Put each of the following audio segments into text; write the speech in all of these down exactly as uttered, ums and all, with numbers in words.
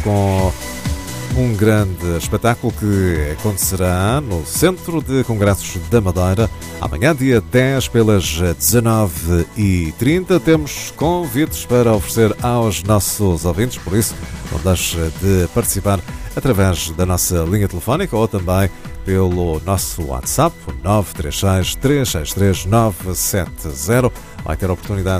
com um grande espetáculo que acontecerá no Centro de Congressos da Madeira amanhã, dia dez, pelas dezanove e trinta. Temos convites para oferecer aos nossos ouvintes, por isso não deixe de participar através da nossa linha telefónica ou também pelo nosso WhatsApp, nove três seis, três seis três, nove sete zero. Vai ter a oportunidade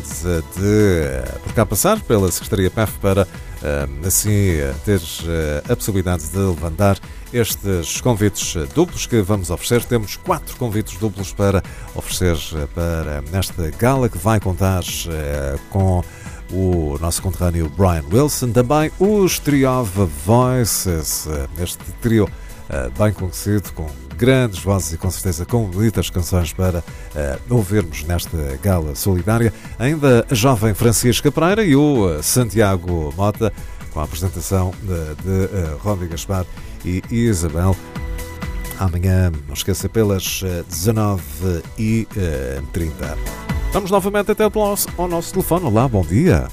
de, por cá passar pela Secretaria P E F para, assim, ter a possibilidade de levantar estes convites duplos que vamos oferecer. Temos quatro convites duplos para oferecer para nesta gala que vai contar com o nosso conterrâneo Brian Wilson, também os Trio of Voices, este trio bem conhecido, com grandes vozes e com certeza com bonitas canções para uh, ouvirmos nesta gala solidária. Ainda a jovem Francisca Pereira e o Santiago Mota, com a apresentação de, de uh, Rony Gaspar e Isabel. Amanhã, não esqueça, pelas dezanove e trinta. Vamos novamente até ao nosso telefone. Olá, bom dia.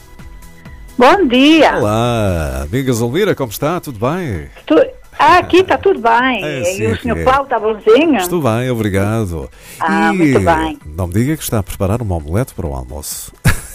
Bom dia. Olá, amiga Zulmira, como está? Tudo bem? Tu... Ah, aqui está tudo bem. É, sim, e o senhor é. Paulo está bonzinho? Estou bem, obrigado. Ah, e muito bem. Não me diga que está a preparar uma omelete para o almoço.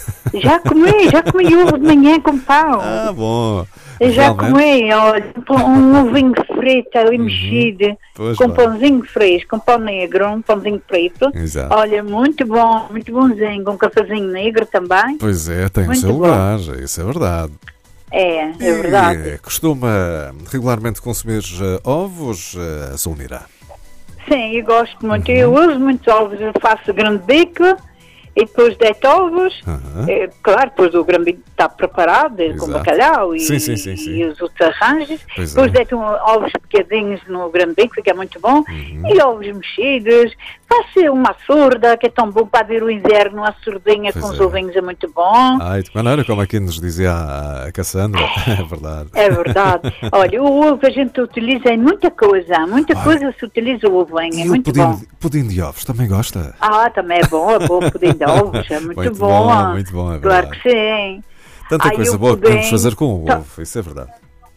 Já comi, já comi ovo de manhã com pão. Ah, bom. Eu já Realmente? comi, olha, um ovinho frito ali Uhum. mexido, Pois com bem. pãozinho fresco, com pão negro, um pãozinho preto. Exato. Olha, muito bom, muito bonzinho, com um cafezinho negro também. Pois é, tem o Muito seu bom. lugar, isso é verdade. É, é verdade. E costuma regularmente consumir eh, ovos, uh, Zulmira? Sim, eu gosto muito. Uhum. Eu uso muitos ovos, eu faço grande bico e depois deito ovos. Aham. É, claro, depois o grande bico está preparado, com Exato. bacalhau e, Sim, sim, sim, sim. e os outros arranjos. Pois Depois é. deito um, ovos picadinhos no grande bico, fica muito bom. Uhum. E ovos mexidos. Faço uma surda, que é tão bom para ver o inverno, a surdinha Pois com os é. ovinhos é muito bom. Ai, de maneira como aqui nos dizia a, a Cassandra, é verdade. É verdade. Olha, o ovo a gente utiliza em muita coisa. Muita Ai. coisa se utiliza o ovinho, é E o muito pudim, bom. pudim de ovos, também gosta? Ah, também é bom, é bom pudim de ovos, é muito, Muito bom. bom, muito bom, é Claro verdade. que sim. Tanta Ai, coisa o boa que pudim- podemos fazer com o Tá. ovo, isso é verdade.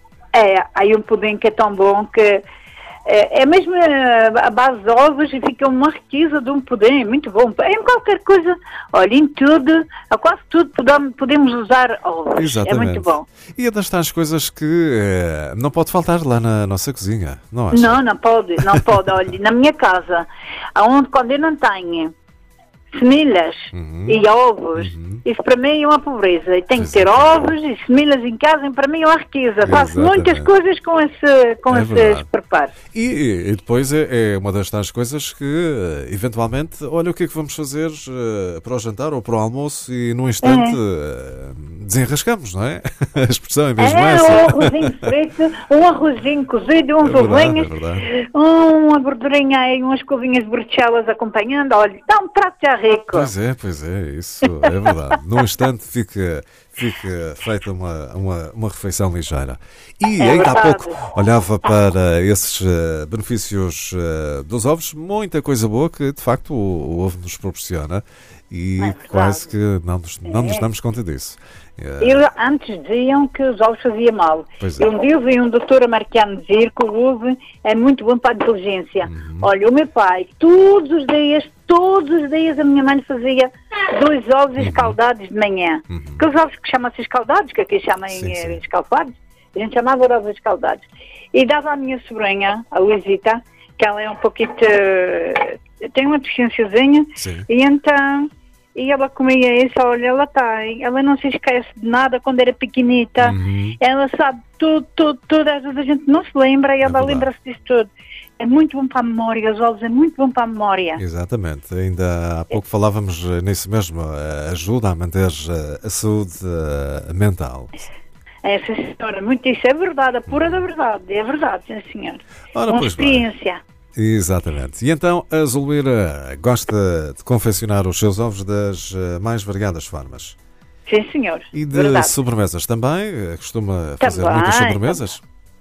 É, aí um pudim que é tão bom que é, é mesmo eh, a base de ovos e fica uma riqueza de um pudim, muito bom. Em qualquer coisa, olha, em tudo, a quase tudo podemos, podemos usar ovos. Exatamente. É muito bom. E é das tais coisas que eh, não pode faltar lá na nossa cozinha, não acha? Não, não pode, não pode. Olha, na minha casa, aonde quando eu não tenho semilhas Uhum. e ovos, Uhum. isso para mim é uma pobreza. E tenho que ter Exatamente. ovos e semilhas em casa, e para mim é uma riqueza. Faço Exatamente. muitas coisas com, esse, com É esses verdade. preparos. E, e depois é, é uma das tais coisas que, eh, eventualmente, olha o que é que vamos fazer eh, para o jantar ou para o almoço e num instante eh, desenrascamos, não é? A expressão é mesmo É, essa. um arrozinho frito, um arrozinho cozido, uns É verdade, ovinhos, é verdade. uma gordurinha e umas couvinhas de bruxelas acompanhando. Olha, dá um prato já rico. Pois é, pois é, isso é verdade. Num instante fica, fica feita uma, uma, uma refeição ligeira. E É ainda há verdade. pouco olhava para esses eh, benefícios eh, dos ovos, muita coisa boa que de facto o, o ovo nos proporciona e É verdade. quase que não nos, não nos É. damos conta disso. Eh, Eu, antes diziam que os ovos faziam mal. Pois é. Um dia eu vi um doutor americano dizer que o ovo é muito bom para a inteligência. Uhum. Olha, o meu pai, todos os dias, todos os dias a minha mãe fazia dois ovos escaldados de manhã. Uhum. Aqueles ovos que chamam-se escaldados, que aqui chamam Sim, eh, sim. escalfados, a gente chamava ovos escaldados. E dava à minha sobrinha, a Luisita, que ela é um pouquinho, eh, tem uma deficiênciazinha, Sim. e então... E ela comia isso, olha, ela tem, ela não se esquece de nada quando era pequenita, Uhum. ela sabe tudo, tudo, tudo, às vezes a gente não se lembra e ela verdade. lembra-se disso tudo. É muito bom para a memória, os ovos é muito bom para a memória. Exatamente, ainda há pouco falávamos eh, nisso mesmo, eh, ajuda a manter eh, a saúde eh, mental. É, sim, senhora, muito isso, é verdade, a pura da verdade, é verdade, sim, senhor. Ora, Uma pois bem. experiência. Exatamente. E então a Zulmira gosta de confeccionar os seus ovos das eh, mais variadas formas. Sim, senhor. E de verdade. sobremesas também? Eh, Costuma fazer Também, muitas sobremesas?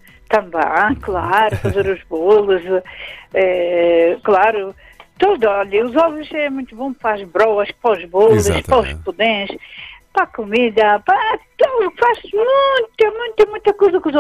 Também, claro, fazer os bolos, eh, claro, tudo, olha, os ovos é muito bom para as broas, para os bolos, Exatamente. para os pudins, para a comida, para tudo, faço muita, muita, muita coisa com os